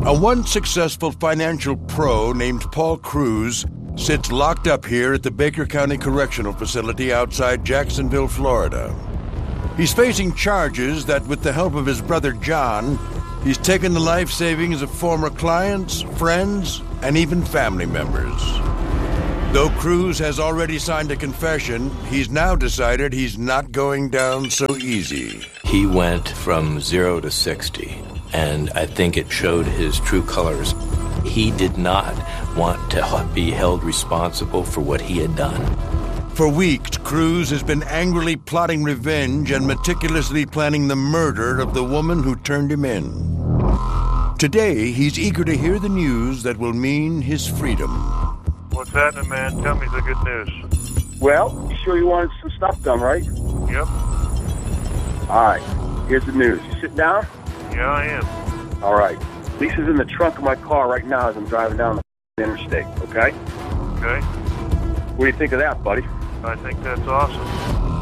A once successful financial pro named Paul Cruz sits locked up here at the Baker County Correctional Facility outside Jacksonville, Florida. He's facing charges that, with the help of his brother John, he's taken the life savings of former clients, friends, and even family members. Though Cruz has already signed a confession, he's now decided he's not going down so easy. He went from 0 to 60, and I think it showed his true colors. He did not want to be held responsible for what he had done. For weeks, Cruz has been angrily plotting revenge and meticulously planning the murder of the woman who turned him in. Today, he's eager to hear the news that will mean his freedom. What's happening, man? Tell me the good news. Well, you sure you wanted some stuff done, right? Yep. All right, here's the news. You sit down? Yeah, I am. All right. Lisa's in the trunk of my car right now as I'm driving down the interstate, okay? Okay. What do you think of that, buddy? I think that's awesome.